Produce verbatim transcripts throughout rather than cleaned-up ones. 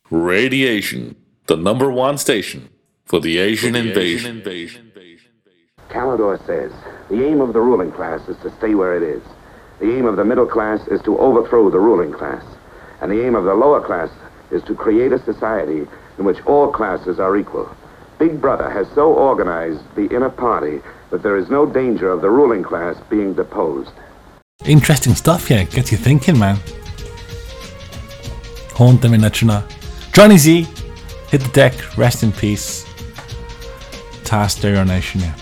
Radiation, the number one station for the Asian for the invasion. Asian invasion. Calidor says, the aim of the ruling class is to stay where it is. The aim of the middle class is to overthrow the ruling class. And the aim of the lower class is to create a society in which all classes are equal. Big Brother has so organized the inner party that there is no danger of the ruling class being deposed. Interesting stuff, yeah. Gets you thinking, man. Haunt them in Nachuna. Johnny Z, hit the deck, rest in peace. Tar Stereo Nation, yeah.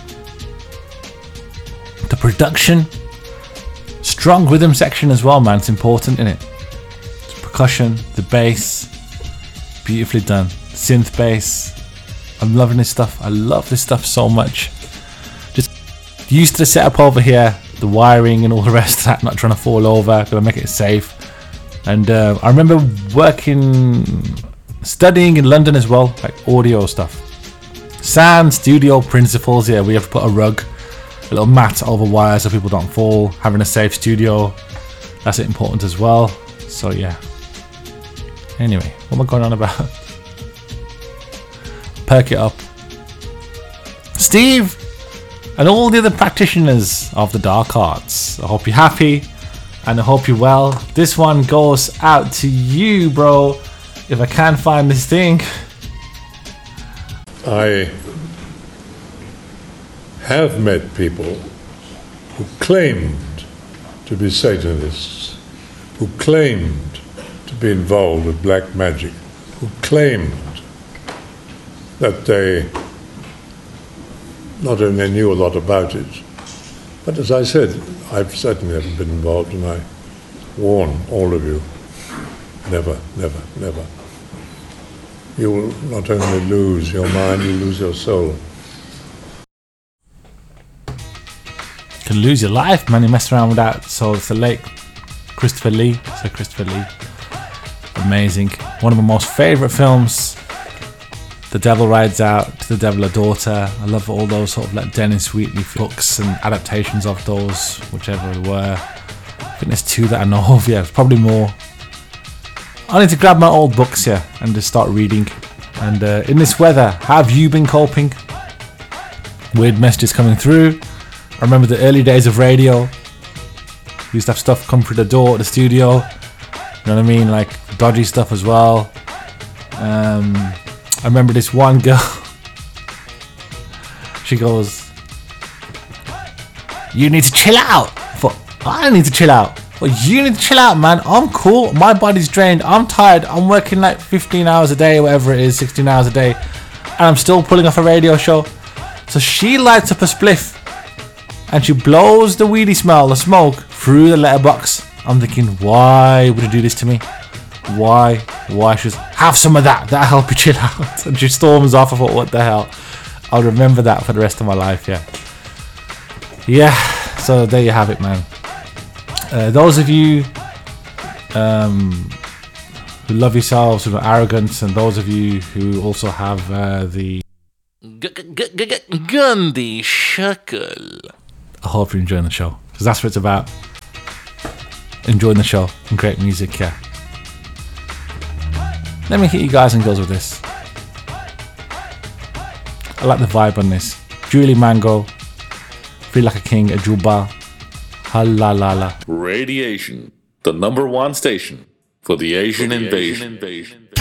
The production, strong rhythm section as well, man. It's important, isn't it? The percussion, the bass, beautifully done. Synth bass. I'm loving this stuff. I love this stuff so much. Just used to the setup over here, the wiring and all the rest of that. Not trying to fall over, gotta make it safe. And uh, I remember working, studying in London as well, like audio stuff. Sound studio principles, yeah, we have to put a rug, a little mat over wires so people don't fall. Having a safe studio, that's important as well. So yeah. Anyway, what am I going on about? Perk it up. Steve and all the other practitioners of the dark arts, I hope you're happy and I hope you're well. This one goes out to you, bro. If I can't find this thing. I have met people who claimed to be Satanists, who claimed to be involved with black magic, who claimed that they not only knew a lot about it, but as I said, I've certainly never been involved, and I warn all of you, never, never, never. You will not only lose your mind, you lose your soul. You can lose your life, man. You mess around with that. So it's the late Christopher Lee. So Christopher Lee, amazing. One of my most favourite films. The Devil Rides Out, To the Devil a Daughter. I love all those sort of like Dennis Wheatley books and adaptations of those, whichever they were. I think there's two that I know of, yeah, there's probably more. I need to grab my old books here and just start reading. And uh, in this weather, how have you been coping? Weird messages coming through. I remember the early days of radio. We used to have stuff come through the door at the studio. You know what I mean? Like dodgy stuff as well. Um... I remember this one girl, she goes, you need to chill out. I thought, I don't need to chill out. Well, you need to chill out, man. I'm cool. My body's drained. I'm tired. I'm working like fifteen hours a day, whatever it is, sixteen hours a day. And I'm still pulling off a radio show. So she lights up a spliff and she blows the weedy smell, the smoke, through the letterbox. I'm thinking, why would you do this to me? Why? Why? She goes, have some of that. That'll help you chill out. And she storms off. I thought, what the hell? I'll remember that for the rest of my life, yeah. Yeah, so there you have it, man. Uh, those of you um, who love yourselves, who are arrogant, and those of you who also have uh, the Gandhi Shackle. I hope you're enjoying the show, because that's what it's about. Enjoying the show and great music, yeah. Let me hit you guys and girls with this. I like the vibe on this. Julie Mango, Feel Like a King, a Juba, Halalala. Radiation, the number one station for the Asian, for the invasion. Asian invasion.